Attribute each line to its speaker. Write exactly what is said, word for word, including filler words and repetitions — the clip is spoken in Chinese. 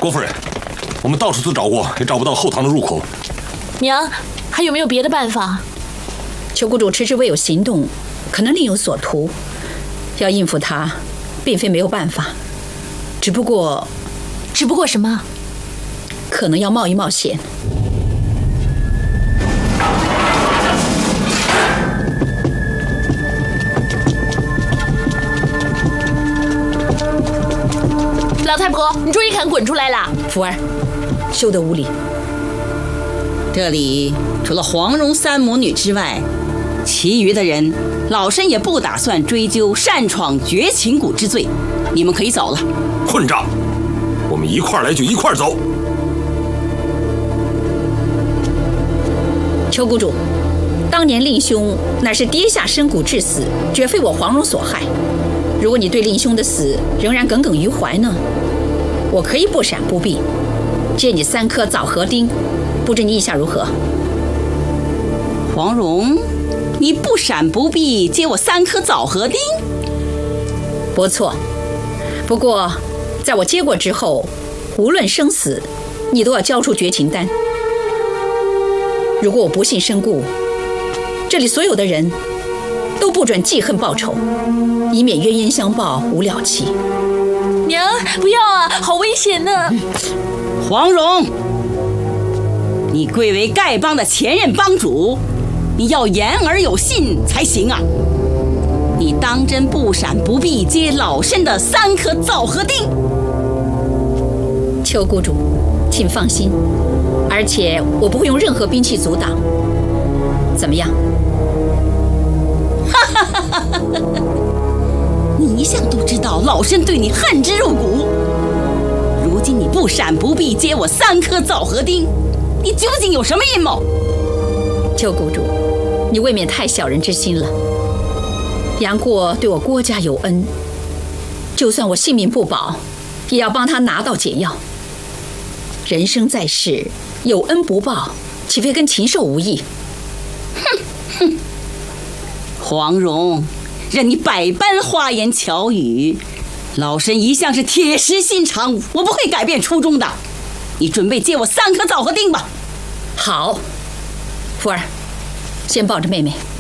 Speaker 1: 郭夫人，我们到处都找过，也找不到后堂的入口。
Speaker 2: 娘，还有没有别的办法？
Speaker 3: 邱谷主迟迟未有行动，可能另有所图。要应付他，并非没有办法，只不过，
Speaker 2: 只不过什么？
Speaker 3: 可能要冒一冒险。
Speaker 2: 老太婆，你终于肯滚出来了！
Speaker 3: 福儿，休得无礼。
Speaker 4: 这里除了黄蓉三母女之外，其余的人，老身也不打算追究擅闯绝情谷之罪。你们可以走了。
Speaker 1: 混账！我们一块儿来就一块儿走。
Speaker 3: 邱谷主，当年令兄乃是跌下深谷致死，绝非我黄蓉所害。如果你对令兄的死仍然耿耿于怀呢，我可以不闪不避，借你三颗枣核钉，不知你意下如何？
Speaker 4: 黄蓉，你不闪不避接我三颗枣核钉？
Speaker 3: 不错，不过在我接过之后，无论生死，你都要交出绝情丹。如果我不幸身故，这里所有的人都不准记恨报仇，以免冤冤相报无了期。
Speaker 2: 娘，不要啊，好危险呢！
Speaker 4: 黄蓉，你贵为丐帮的前任帮主，你要言而有信才行啊！你当真不闪不避接老身的三颗枣核钉？
Speaker 3: 邱谷主，请放心，而且我不会用任何兵器阻挡。怎么样？
Speaker 4: 哈哈哈哈哈！你一向都知道老身对你恨之入骨，如今你不闪不避接我三颗枣核钉，你究竟有什么阴谋？
Speaker 3: 邱谷主，你未免太小人之心了。杨过对我郭家有恩，就算我性命不保，也要帮他拿到解药。人生在世，有恩不报，岂非跟禽兽无异？
Speaker 4: 哼哼，黄蓉，任你百般花言巧语，老身一向是铁石心肠，我不会改变初衷的。你准备接我三颗枣核钉吧。
Speaker 3: 好，福儿，先抱着妹妹。